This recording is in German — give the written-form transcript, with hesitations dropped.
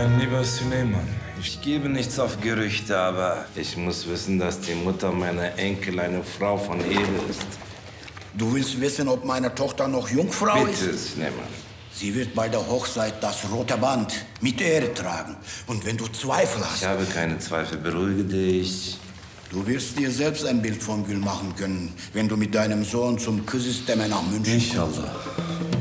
Mein lieber Süleyman, Ich gebe nichts auf Gerüchte, aber ich muss wissen, dass die Mutter meiner Enkel eine Frau von Ehre ist. Du willst wissen, ob meine Tochter noch Jungfrau ist? Bitte, Süleyman. Sie wird bei der Hochzeit das rote Band mit Ehre tragen. Und wenn du Zweifel hast... Ich habe keine Zweifel, beruhige dich. Du wirst dir selbst ein Bild von Gül machen können, wenn du mit deinem Sohn zum Küssistemmen nach München kommst. Inshallah.